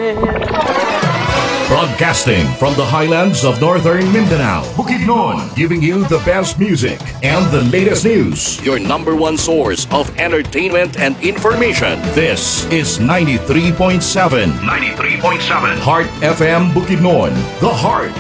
Broadcasting from the highlands of northern Mindanao, Bukidnon, giving you the best music and the latest news. Your number one source of entertainment and information. This is 93.7 Heart FM Bukidnon, the heart